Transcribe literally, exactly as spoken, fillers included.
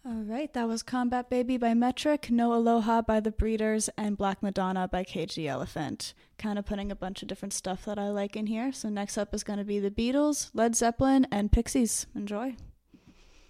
All right, that was Combat Baby by Metric, No Aloha by The Breeders, and Black Madonna by Cage the Elephant. Kind of putting a bunch of different stuff that I like in here. So next up is going to be The Beatles, Led Zeppelin, and Pixies. Enjoy.